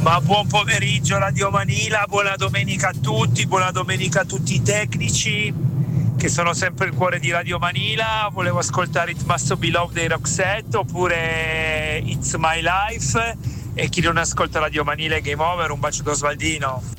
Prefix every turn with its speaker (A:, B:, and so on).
A: Ma buon pomeriggio Radio Manila, buona domenica a tutti, buona domenica a tutti i tecnici che sono sempre il cuore di Radio Manila. Volevo ascoltare It Must Be Love dei Roxette oppure It's My Life, e chi non ascolta Radio Manila è Game Over. Un bacio da Osvaldino.